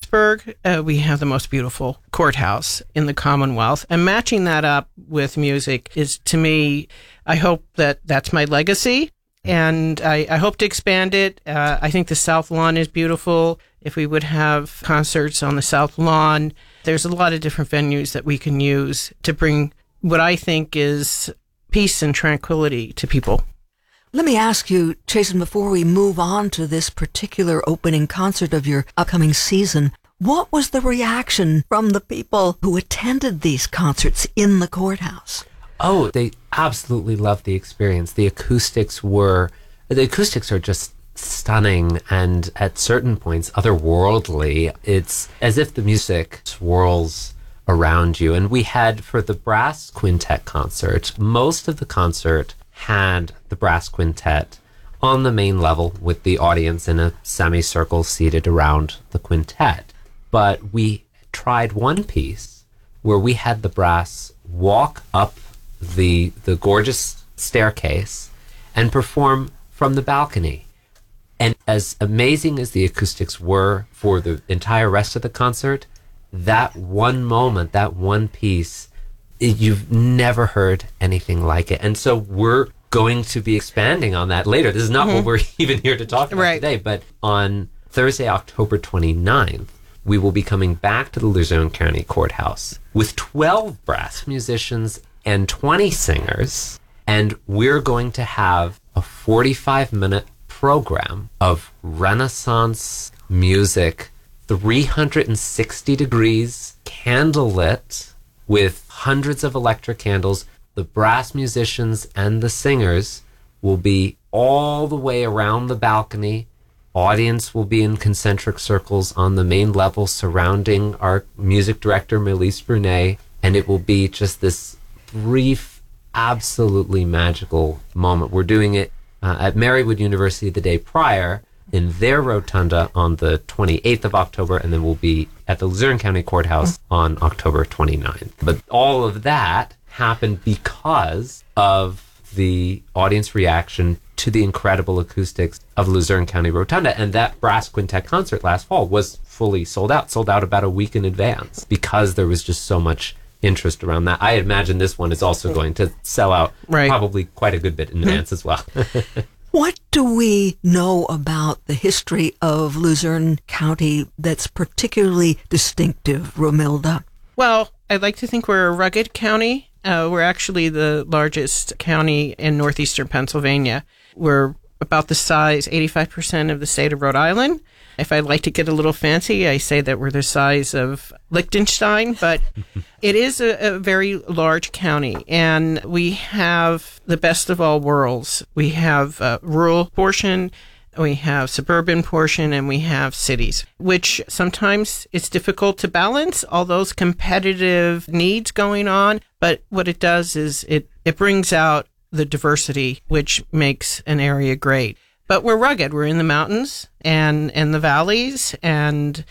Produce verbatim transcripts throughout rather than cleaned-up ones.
Williamsburg, uh, we have the most beautiful courthouse in the Commonwealth. And matching that up with music is, to me, I hope that that's my legacy. And I, I hope to expand it. Uh, I think the South Lawn is beautiful. If we would have concerts on the South Lawn, there's a lot of different venues that we can use to bring what I think is peace and tranquility to people. Let me ask you, Chasen, before we move on to this particular opening concert of your upcoming season, what was the reaction from the people who attended these concerts in the courthouse? Oh, they absolutely loved the experience. The acoustics were, the acoustics are just stunning and at certain points otherworldly. It's as if the music swirls around you. And we had, for the brass quintet concert, most of the concert had the brass quintet on the main level with the audience in a semicircle seated around the quintet. But we tried one piece where we had the brass walk up the the gorgeous staircase and perform from the balcony. And as amazing as the acoustics were for the entire rest of the concert, that one moment, that one piece, it, you've never heard anything like it. And so we're going to be expanding on that later. This is not mm-hmm. what we're even here to talk about right. today. But on Thursday, October twenty-ninth, we will be coming back to the Luzerne County Courthouse with twelve brass musicians and twenty singers. And we're going to have a forty-five minute program of Renaissance music, three hundred sixty degrees, candlelit, with hundreds of electric candles. The brass musicians and the singers will be all the way around the balcony. Audience will be in concentric circles on the main level surrounding our music director, Melise Brunet, and it will be just this brief, absolutely magical moment. We're doing it uh, at Marywood University the day prior in their rotunda on the twenty-eighth of October, and then we'll be at the Luzerne County Courthouse on October twenty-ninth. But all of that happened because of the audience reaction to the incredible acoustics of Luzerne County Rotunda. And that brass quintet concert last fall was fully sold out, sold out about a week in advance because there was just so much interest around that. I imagine this one is also going to sell out right. probably quite a good bit in advance as well. What do we know about the history of Luzerne County that's particularly distinctive, Romilda? Well, I'd like to think we're a rugged county. Uh, we're actually the largest county in northeastern Pennsylvania. We're about the size, eighty-five percent of the state of Rhode Island. If I'd like to get a little fancy, I say that we're the size of Liechtenstein, but it is a, a very large county, and we have the best of all worlds. We have a rural portion, we have suburban portion, and we have cities, which sometimes it's difficult to balance all those competitive needs going on. But what it does is it, it brings out the diversity, which makes an area great. But we're rugged. We're in the mountains and in the valleys, and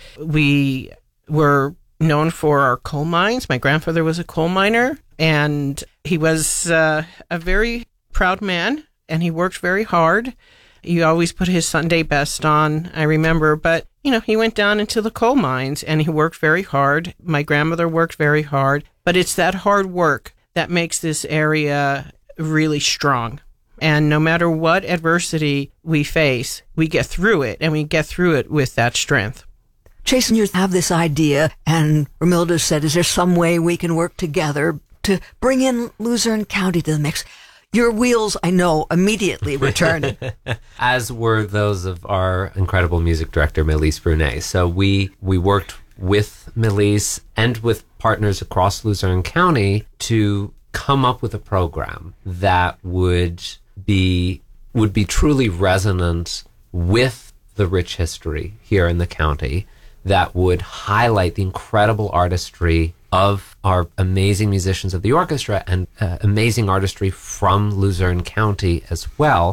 we were known for our coal mines. My grandfather was a coal miner, and he was uh, a very proud man, and he worked very hard. He always put his Sunday best on, I remember. But, you know, he went down into the coal mines, and he worked very hard. My grandmother worked very hard. But it's that hard work that makes this area really strong. And no matter what adversity we face, we get through it, and we get through it with that strength. Chasen, you have this idea, and Romilda said, is there some way we can work together to bring in Luzerne County to the mix? Your wheels, I know, immediately returned. As were those of our incredible music director, Melise Brunet. So we, we worked with Melise and with partners across Luzerne County to come up with a program that would be would be truly resonant with the rich history here in the county, that would highlight the incredible artistry of our amazing musicians of the orchestra and uh, amazing artistry from Luzerne County as well,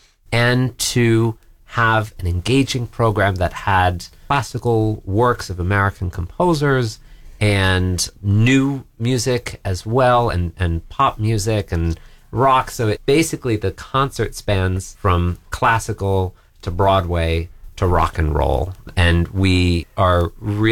and to have an engaging program that had classical works of American composers and new music as well, and, and pop music and rock. So it basically, the concert spans from classical to Broadway to rock and roll. And we are really